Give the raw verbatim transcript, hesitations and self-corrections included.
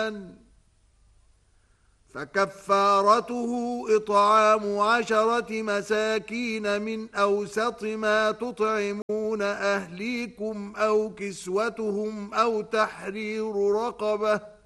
فكفارته إطعام عشرة مساكين من أوسط ما تطعمون أهليكم أو كسوتهم أو تحرير رقبة